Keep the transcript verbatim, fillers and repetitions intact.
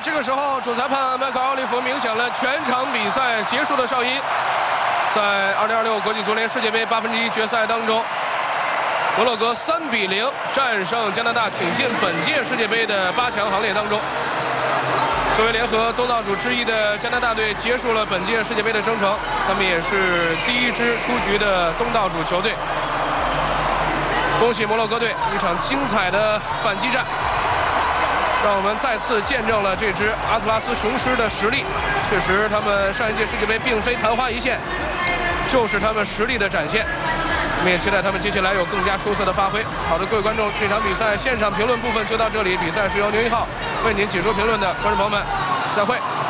这个时候主裁判麦克奥利弗鸣响了全场比赛结束的哨音。在二零二六国际足联世界杯八分之一决赛当中，摩洛哥三比零战胜加拿大，挺进本届世界杯的八强行列当中。作为联合东道主之一的加拿大队，结束了本届世界杯的征程，他们也是第一支出局的东道主球队。恭喜摩洛哥队一场精彩的反击战，让我们再次见证了这支阿特拉斯雄狮的实力。确实，他们上一届世界杯并非昙花一现，就是他们实力的展现。我们也期待他们接下来有更加出色的发挥。好的，各位观众，这场比赛现场评论部分就到这里。比赛是由牛一浩为您解说评论的，观众朋友们，再会。